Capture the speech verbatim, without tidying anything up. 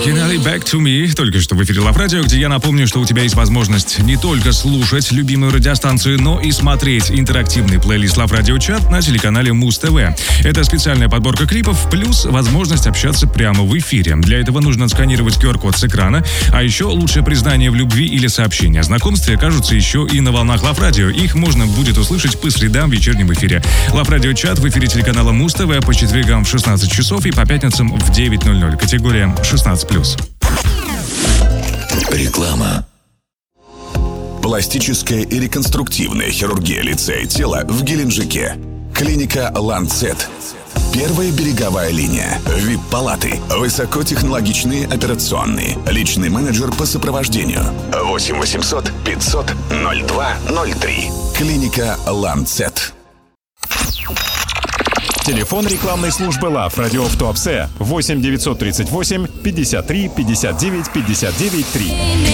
Кинали Back to Me, только что в эфире Лав Радио, где я напомню, что у тебя есть возможность не только слушать любимую радиостанцию, но и смотреть интерактивный плейлист Лав Радио Чат на телеканале Муз ТВ. Это специальная подборка клипов, плюс возможность общаться прямо в эфире. Для этого нужно сканировать ку ар код с экрана, а еще лучшее признание в любви или сообщение о знакомстве окажутся еще и на волнах Лав Радио. Их можно будет услышать по средам в вечернем эфире. Лав Радио Чат в эфире телеканала Муз ТВ по четвергам в шестнадцать часов и по пятницам в девять ноль ноль. Категория шестнадцать плюс. Реклама. Пластическая и реконструктивная хирургия лица и тела в Геленджике. Клиника «Ланцет». Первая береговая линия. ви ай пи-палаты. Высокотехнологичные операционные. Личный менеджер по сопровождению. восемь восемьсот пятьсот ноль два ноль три. Клиника «Ланцет». Телефон рекламной службы Лав Радио в Туапсе восемь девятьсот тридцать восемь пятьдесят три пятьдесят девять пятьдесят девять три.